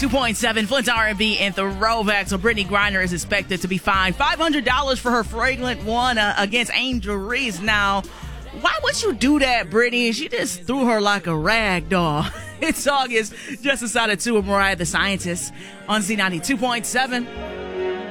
Z92.7, Flint's R&B and Throwback. So Brittany Griner is expected to be fined $500 for her fragrant one against Angel Reese. Now, why would you do that, Brittany? She just threw her like a rag doll. It's August, just inside of 2 with Mariah the Scientist on Z92.7.